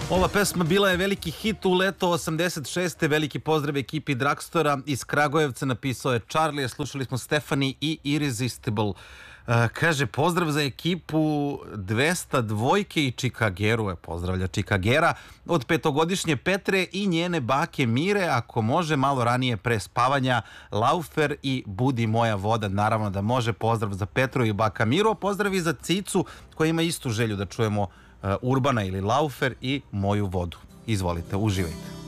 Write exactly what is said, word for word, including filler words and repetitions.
Ova pesma bila je veliki hit u leto osamdeset šeste. Veliki pozdrav ekipi Dragstora iz Kragujevca, napisao je Charlie. Slušali smo Stefani i Irresistible. Uh, kaže, pozdrav za ekipu dvesta dvojke i Čikageru. Pozdravlja Čikagera od petogodišnje Petre i njene bake Mire. Ako može, malo ranije pre spavanja, Laufer i Budi moja voda. Naravno da može. Pozdrav za Petru i baka Miro. Pozdrav i za Cicu koja ima istu želju da čujemo uh, Urbana ili Laufer i Moju vodu. Izvolite, uživajte.